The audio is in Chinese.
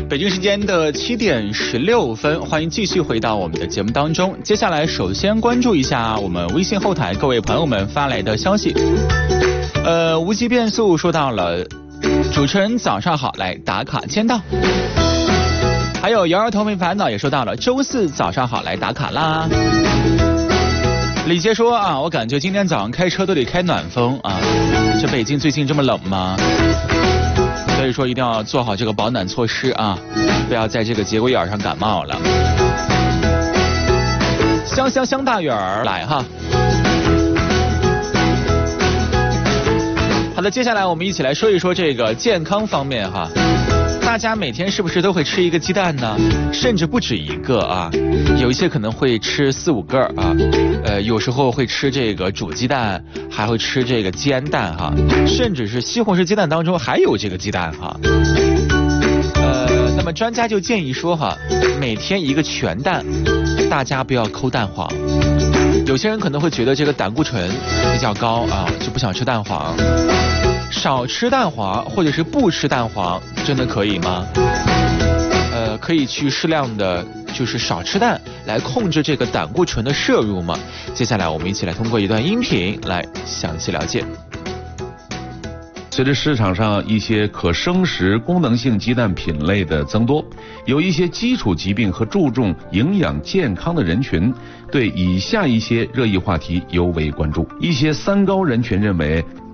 北京时间的7点16分，欢迎继续回到我们的节目当中。接下来首先关注一下我们微信后台各位朋友们发来的消息。无极变速说到了，主持人早上好，来打卡签到。还有摇摇头没烦恼也说到了，周四早上好，来打卡啦。李杰说啊，我感觉今天早上开车都得开暖风啊，这北京最近这么冷吗？所以说一定要做好这个保暖措施啊，不要在这个节骨眼上感冒了。香大远儿来哈。好的，接下来我们一起来说一说这个健康方面哈。大家每天是不是都会吃一个鸡蛋呢？甚至不止一个啊，有一些可能会吃4、5个啊，有时候会吃这个煮鸡蛋，还会吃这个煎蛋哈，甚至是西红柿鸡蛋当中还有这个鸡蛋哈。那么专家就建议说哈，每天一个全蛋，大家不要抠蛋黄。有些人可能会觉得这个胆固醇比较高啊，就不想吃蛋黄。少吃蛋黄或者是不吃蛋黄真的可以吗？可以去适量的就是少吃蛋来控制这个胆固醇的摄入吗？接下来我们一起来通过一段音频来详细了解。 随着市场上一些可生食功能性鸡蛋品类的增多，有一些基础疾病和注重营养健康的人群对以下一些热议话题尤为关注。一些三高人群认为